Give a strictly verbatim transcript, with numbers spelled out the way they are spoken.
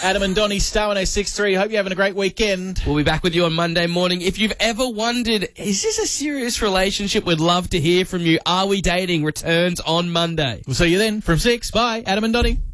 Adam and Donnie, Star one oh six point three. Hope you're having a great weekend. We'll be back with you on Monday morning. If you've ever wondered, is this a serious relationship? We'd love to hear from you. Are we dating? Returns on Monday. We'll see you then from six. Bye, Adam and Donnie.